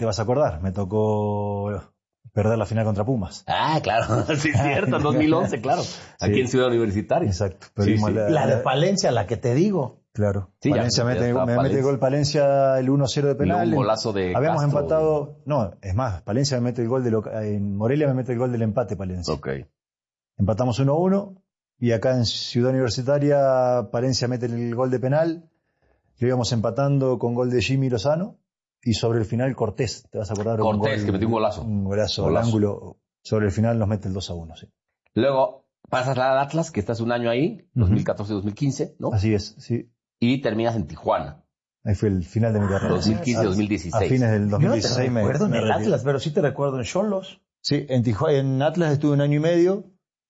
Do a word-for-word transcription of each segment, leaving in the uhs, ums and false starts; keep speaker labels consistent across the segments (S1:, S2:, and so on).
S1: te vas a acordar, me tocó perder la final contra Pumas.
S2: Ah, claro, sí es cierto, en dos mil once, claro, aquí sí. En Ciudad Universitaria.
S1: Exacto.
S3: Sí, sí. La, la de Palencia, la que te digo.
S1: Claro.
S2: Sí,
S1: Palencia
S2: ya,
S1: mete,
S2: ya
S1: me
S2: Palencia.
S1: mete gol Palencia el uno cero de penal.
S2: Y un golazo de
S1: Habíamos
S2: Castro,
S1: empatado, de... no, es más, Palencia me mete el gol de lo, en Morelia me mete el gol del empate Palencia.
S2: Ok.
S1: Empatamos uno a uno y acá en Ciudad Universitaria Palencia mete el gol de penal. Lo íbamos empatando con gol de Jimmy Lozano y sobre el final Cortés, te vas a acordar.
S2: Cortés,
S1: gol,
S2: que metió un golazo.
S1: Un golazo, golazo. Al ángulo, sobre el final nos mete el dos a uno, sí.
S2: Luego pasas al Atlas, que estás un año ahí, dos mil catorce dos mil quince, ¿no?
S1: Así es, sí.
S2: Y terminas en Tijuana.
S1: Ahí fue el final de mi carrera.
S2: dos mil quince dos mil dieciséis.
S1: A fines del dos mil dieciséis.
S3: Yo no te recuerdo me, en el me Atlas, pero sí te recuerdo en Xolos.
S1: Sí, en Tijuana, en Atlas estuve un año y medio.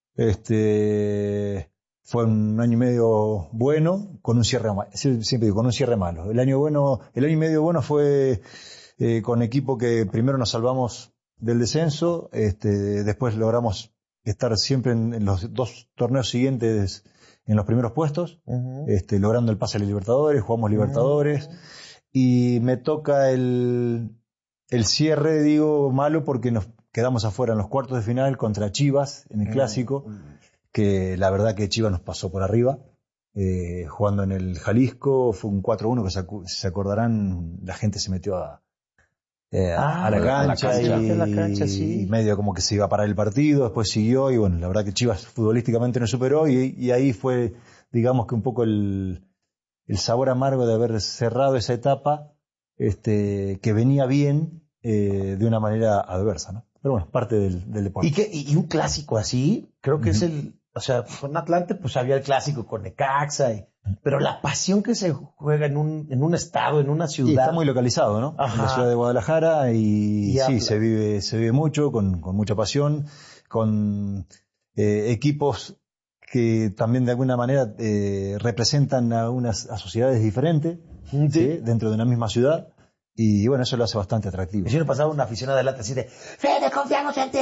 S1: Este, fue un año y medio bueno, con un cierre malo. Siempre digo, con un cierre malo. El año bueno, el año y medio bueno fue eh, con equipo que primero nos salvamos del descenso, este, después logramos estar siempre en, en los dos torneos siguientes en los primeros puestos, uh-huh. este, logrando el pase a la Libertadores, jugamos Libertadores, uh-huh. y me toca el, el cierre, digo, malo porque nos quedamos afuera en los cuartos de final contra Chivas, en el uh-huh. Clásico, que la verdad que Chivas nos pasó por arriba, eh, jugando en el Jalisco, fue un cuatro uno que se, se acordarán, la gente se metió a, eh, ah, a, la cancha, a la cancha, y,
S3: la cancha sí.
S1: y medio como que se iba a parar el partido, después siguió y bueno, la verdad que Chivas futbolísticamente no superó y, y ahí fue, digamos que un poco el, el sabor amargo de haber cerrado esa etapa, este, que venía bien, eh, de una manera adversa, ¿no? Pero bueno, parte del, del deporte.
S3: ¿Y, que, y un clásico así, creo que uh-huh. es el, o sea, con Atlante pues había el clásico con Necaxa, y, pero la pasión que se juega en un, en un estado, en una ciudad.
S1: Y está muy localizado, ¿no? Ajá. En la ciudad de Guadalajara y, y sí, se vive, se vive mucho, con, con mucha pasión, con eh, equipos que también de alguna manera eh, representan a unas a sociedades diferentes, sí. ¿sí? Dentro de una misma ciudad. Y bueno, eso lo hace bastante atractivo.
S3: Yo me pasaba una aficionada de lata así de Fede, confiamos en ti,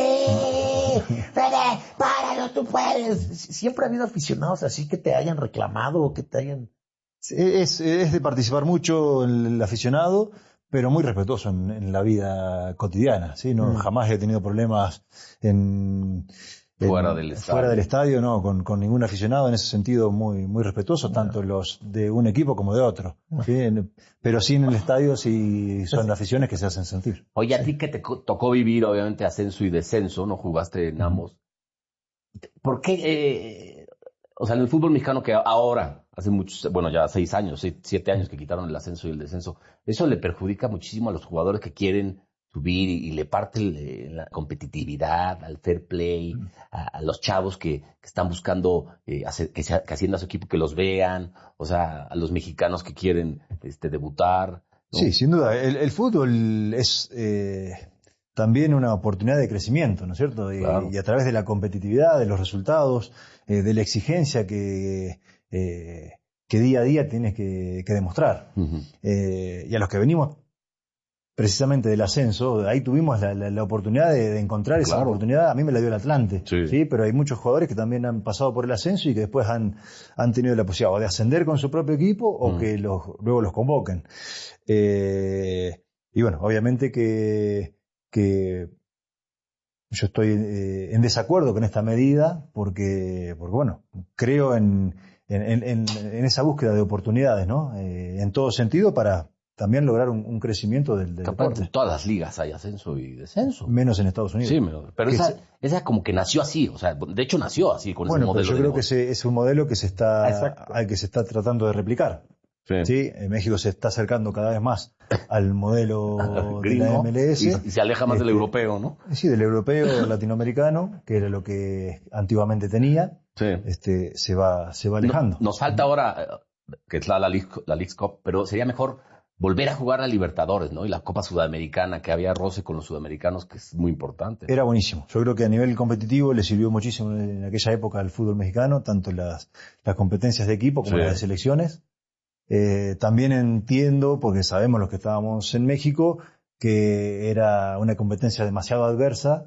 S3: Fede, páralo, tú puedes. Siempre ha habido aficionados así que te hayan reclamado o que te hayan...
S1: Es, es de participar mucho el, el aficionado, pero muy respetuoso en, en la vida cotidiana, ¿sí? No, mm. Jamás he tenido problemas en...
S2: Fuera
S1: en,
S2: del estadio.
S1: Fuera del estadio, no, con, con ningún aficionado, en ese sentido muy, muy respetuoso, bueno. Tanto los de un equipo como de otro. Bueno. ¿Sí? Pero sí en el estadio sí son aficiones que se hacen sentir.
S2: Oye, a ti que te tocó vivir, obviamente, ascenso y descenso, no jugaste en ambos. ¿Por qué, eh, o sea, en el fútbol mexicano que ahora, hace muchos, bueno, ya seis años, seis, siete años que quitaron el ascenso y el descenso, eso le perjudica muchísimo a los jugadores que quieren subir y, y le parte el, la competitividad, al fair play, mm. a, a los chavos que, que están buscando eh, hacer, que, sea, que ascienda a su equipo, que los vean, o sea, a los mexicanos que quieren este, debutar, ¿no?
S1: Sí, sin duda. El, el fútbol es eh, también una oportunidad de crecimiento, ¿no es cierto? Y, claro. y a través de la competitividad, de los resultados, eh, de la exigencia que, eh, que día a día tienes que, que demostrar. Uh-huh. Eh, y a los que venimos precisamente del ascenso, ahí tuvimos la, la, la oportunidad de, de encontrar esa claro. oportunidad. A mí me la dio el Atlante, sí. ¿sí? Pero hay muchos jugadores que también han pasado por el ascenso y que después han, han tenido la posibilidad o de ascender con su propio equipo o mm. que los, luego los convoquen. Eh, y bueno, obviamente que, que yo estoy eh, en desacuerdo con esta medida porque, porque bueno, creo en, en, en, en esa búsqueda de oportunidades, ¿no? Eh, en todo sentido para también lograr un, un crecimiento del, del deporte.
S2: En todas las ligas hay ascenso y descenso.
S1: Menos en Estados Unidos.
S2: Sí, pero esa, se... esa como que nació así, o sea, de hecho nació así con
S1: bueno,
S2: ese modelo.
S1: Bueno, yo
S2: de
S1: creo que ese es un modelo que se está, al que se está tratando de replicar.
S2: Sí.
S1: ¿Sí? En México se está acercando cada vez más al modelo de la M L S.
S2: Y, y se aleja más este, del europeo, ¿no?
S1: Sí, del europeo latinoamericano, que era lo que antiguamente tenía.
S2: Sí.
S1: Este, se va, se va alejando.
S2: No, nos falta ahora, que es la, la, League, la Leagues Cup, pero sería mejor volver a jugar a Libertadores, ¿no? Y la Copa Sudamericana, que había roce con los sudamericanos, que es muy importante.
S1: Era buenísimo. Yo creo que a nivel competitivo le sirvió muchísimo en aquella época al fútbol mexicano, tanto las, las competencias de equipo como sí. las de selecciones. Eh, también entiendo, porque sabemos los que estábamos en México, que era una competencia demasiado adversa,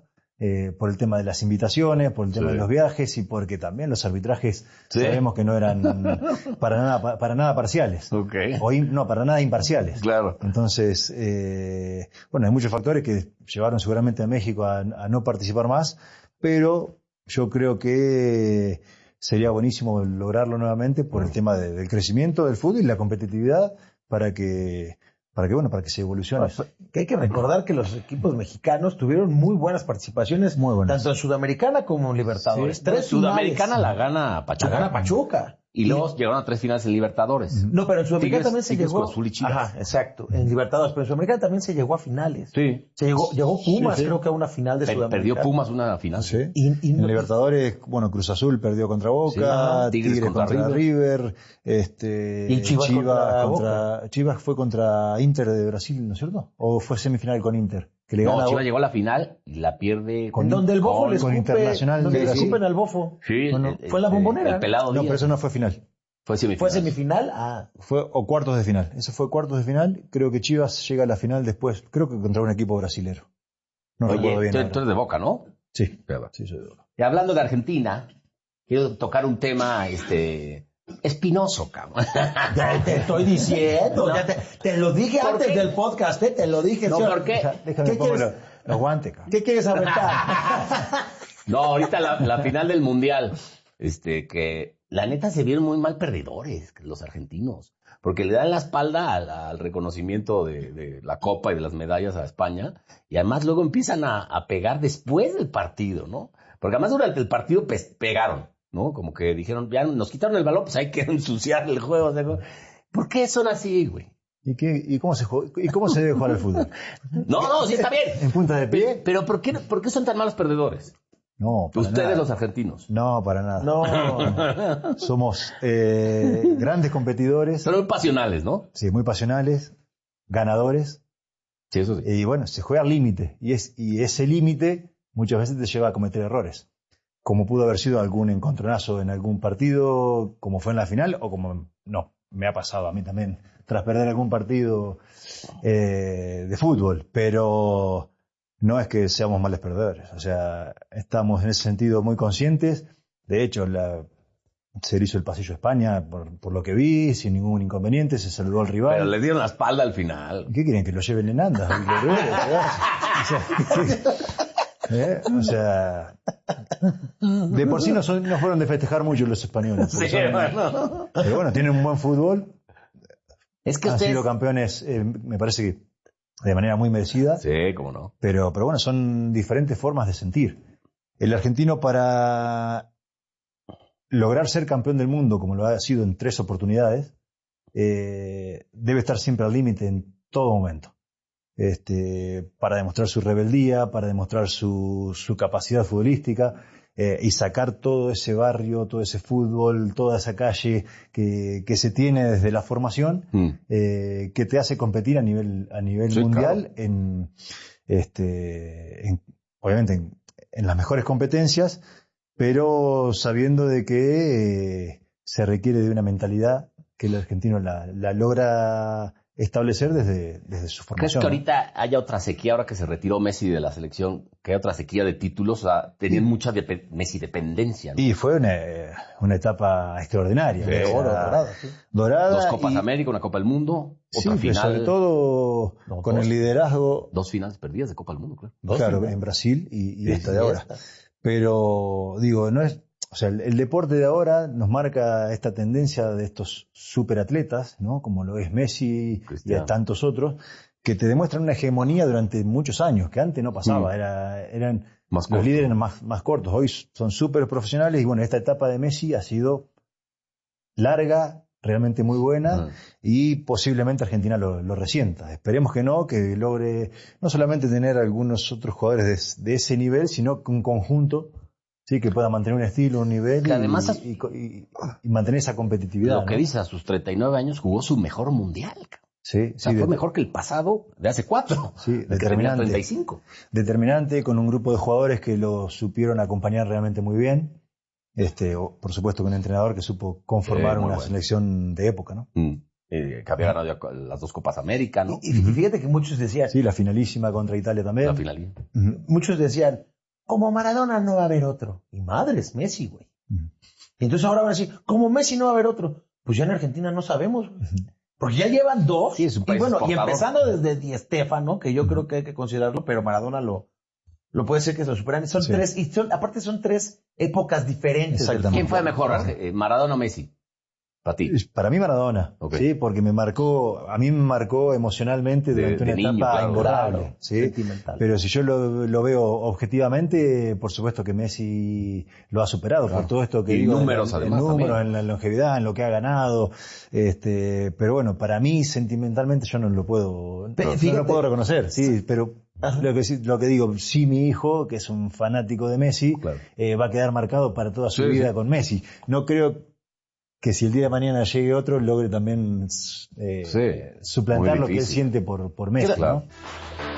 S1: eh, por el tema de las invitaciones, por el tema sí. de los viajes y porque también los arbitrajes sí. sabemos que no eran para nada para nada parciales.
S2: Okay.
S1: O in, no, para nada imparciales.
S2: Claro.
S1: Entonces, eh, bueno, hay muchos factores que llevaron seguramente a México a, a no participar más, pero yo creo que sería buenísimo lograrlo nuevamente por el tema de, del crecimiento del fútbol y la competitividad para que para que bueno para que se evolucione.
S3: Que hay que recordar que los equipos mexicanos tuvieron muy buenas participaciones,
S1: muy buenas.
S3: tanto en Sudamericana como en Libertadores.
S2: Sí, tres Sudamericana la gana Pachuca.
S3: La gana Pachuca.
S2: Y luego llegaron a tres finales en Libertadores.
S3: No, pero en Sudamericana Tigres, también se
S2: Tigres
S3: llegó.
S2: Azul y Chivas.
S3: Ajá, exacto. En Libertadores, pero en Sudamericana también se llegó a finales.
S2: Sí.
S3: Se llegó, llegó Pumas,
S1: sí, sí.
S3: creo que a una final de
S2: per,
S3: Sudamericana.
S2: Perdió Pumas una final.
S1: Sí.
S3: Y, y
S1: en
S3: no,
S1: Libertadores, bueno, Cruz Azul perdió contra Boca,
S2: sí, Tigres,
S1: Tigres contra, contra River, River, este,
S3: y Chivas,
S1: Chivas
S3: contra,
S1: contra Chivas fue contra Inter de Brasil, ¿no es cierto? ¿O fue semifinal con Inter?
S2: Que le no, gana Chivas a... llegó a la final y la pierde
S3: con donde el Bofo
S1: con,
S3: le escupe,
S1: con Internacional
S3: donde
S1: de
S3: le
S1: Brasil.
S3: escupen al Bofo.
S2: Sí,
S3: bueno,
S2: el,
S3: fue la Bombonera.
S2: El pelado
S1: no,
S2: Díaz.
S1: pero eso no fue final.
S2: Fue semifinal.
S3: ¿Fue semifinal? Ah.
S1: Fue, o cuartos de final. Eso fue cuartos de final. Creo que Chivas llega a la final después, creo que contra un equipo brasilero. No
S2: Oye,
S1: recuerdo bien.
S2: Tú, tú eres de Boca, ¿no?
S1: Sí.
S2: Sí, soy de Boca. Y hablando de Argentina, quiero tocar un tema, este... espinoso, cabrón.
S3: Ya te estoy diciendo, no. ya te, te lo dije antes qué? del podcast, ¿eh? Te lo dije.
S2: No, ¿por qué?
S1: Deja, déjame ¿Qué quieres? Los, los guantes, cabrón.
S3: ¿Qué quieres aventar?
S2: No, ahorita la, la final del Mundial, este, que la neta se vieron muy mal perdedores los argentinos, porque le dan la espalda al, al reconocimiento de, de la Copa y de las medallas a España, y además luego empiezan a, a pegar después del partido, ¿no? Porque además durante el partido pe pegaron, ¿no? Como que dijeron, ya nos quitaron el balón, pues hay que ensuciar el juego. ¿Por qué son así, güey?
S1: ¿Y, qué, y, cómo se juega, ¿Y cómo se debe jugar al fútbol?
S2: No, no, sí está bien.
S1: ¿En punta de pie?
S2: Pero, pero ¿por qué, ¿por qué son tan malos perdedores?
S1: No, para
S2: Ustedes
S1: nada.
S2: los argentinos.
S1: No, para nada.
S3: No.
S1: Somos eh, grandes competidores.
S2: Son muy pasionales, ¿no?
S1: Sí, muy pasionales, ganadores.
S2: Sí, eso sí.
S1: Y bueno, se juega al límite. Y, es, y ese límite muchas veces te lleva a cometer errores. Como pudo haber sido algún encontronazo en algún partido, como fue en la final, o como no, me ha pasado a mí también, tras perder algún partido eh, de fútbol. Pero no es que seamos males perdedores, o sea, estamos en ese sentido muy conscientes. De hecho, la, se hizo el pasillo a España, por, por lo que vi, sin ningún inconveniente, se saludó al rival.
S2: Pero le dieron la espalda al final.
S1: ¿Qué quieren? ¿Que lo lleven en andas? ¿Eh? O sea, de por sí no, son, no fueron de festejar mucho los españoles.
S2: Sí,
S1: son,
S2: bueno.
S1: Pero bueno, tienen un buen fútbol.
S2: Es que
S1: han
S2: ustedes...
S1: sido campeones, eh, me parece que de manera muy merecida.
S2: Sí, cómo no.
S1: Pero, pero bueno, son diferentes formas de sentir. El argentino, para lograr ser campeón del mundo, como lo ha sido en tres oportunidades, eh, debe estar siempre al límite en todo momento. Este, para demostrar su rebeldía, para demostrar su, su capacidad futbolística, eh, y sacar todo ese barrio, todo ese fútbol, toda esa calle que, que se tiene desde la formación, mm. eh, que te hace competir a nivel, a nivel sí, mundial, claro. en, este, en, obviamente en, en las mejores competencias, pero sabiendo de que eh, se requiere de una mentalidad que el argentino la, la logra establecer desde, desde su formación.
S2: ¿Crees que ahorita haya otra sequía, ahora que se retiró Messi de la selección, que hay otra sequía de títulos? O sea, tenían sí. mucha de Messi dependencia, ¿no?
S1: Y fue una, una etapa extraordinaria.
S2: Sí,
S1: oro,
S3: dorada, sí.
S1: dorada.
S2: Dos Copas
S1: y...
S2: América, una Copa del Mundo, otra
S1: sí,
S2: final.
S1: Sobre todo no, con dos, el liderazgo.
S2: Dos finales perdidas de Copa del Mundo, claro.
S1: Dos claro, finales. En Brasil y, y sí, esta de ahora. Esta. Pero, digo, no es... O sea, el, el deporte de ahora nos marca esta tendencia de estos superatletas, ¿no? Como lo es Messi Cristiano. Y tantos otros, que te demuestran una hegemonía durante muchos años, que antes no pasaba, mm. Era, eran más los corto. líderes más, más cortos. Hoy son súper profesionales y bueno, esta etapa de Messi ha sido larga, realmente muy buena, mm. y posiblemente Argentina lo, lo resienta. Esperemos que no, que logre no solamente tener algunos otros jugadores de, de ese nivel, sino que un conjunto. Sí, que pueda mantener un estilo, un nivel y,
S2: además,
S1: y, y, y mantener esa competitividad.
S2: Lo que
S1: ¿no?
S2: dice, a sus treinta y nueve años jugó su mejor mundial.
S1: Sí,
S2: o sea,
S1: sí,
S2: fue
S1: de,
S2: mejor que el pasado de hace cuatro.
S1: Sí, determinante.
S2: treinta y cinco.
S1: Determinante, con un grupo de jugadores que lo supieron acompañar realmente muy bien. Este, o, por supuesto, con un entrenador que supo conformar eh, una bueno. selección de época, ¿no?
S2: Mm. Eh, que había ganado las dos Copas América, ¿no?
S3: Y, y fíjate que muchos decían...
S1: Sí, la finalísima contra Italia también.
S2: La finalísima.
S3: Uh-huh. Muchos decían... como Maradona no va a haber otro. Y madres, Messi, güey.
S1: Uh-huh.
S3: Y entonces ahora van a decir, como Messi no va a haber otro. Pues ya en Argentina no sabemos, güey. Uh-huh. Porque ya llevan dos.
S2: Sí, es un
S3: y
S2: país
S3: bueno,
S2: exportador.
S3: y empezando desde Di Stéfano, que yo uh-huh. creo que hay que considerarlo, pero Maradona lo, lo puede ser que se lo superan. Son sí. tres, y son, aparte son tres épocas diferentes.
S2: ¿Quién fue mejor, Maradona o Messi? Para ti.
S1: Para mí Maradona, okay. sí, porque me marcó, a mí me marcó emocionalmente durante de, una de etapa niño, claro, ingorable, claro, ¿sí? Sentimental. Pero si yo lo, lo veo objetivamente, por supuesto que Messi lo ha superado, claro. por todo esto que
S2: y
S1: digo,
S2: números,
S1: en,
S2: además,
S1: en números, en la longevidad, en lo que ha ganado, este, pero bueno, para mí sentimentalmente yo no lo puedo, pero, no, no lo puedo reconocer, sí, pero lo que, lo que digo, sí, mi hijo, que es un fanático de Messi, claro. eh, va a quedar marcado para toda su sí, vida sí. con Messi. No creo que si el día de mañana llegue otro, logre también eh, sí, suplantar lo que él siente por, por Messi, claro. ¿no?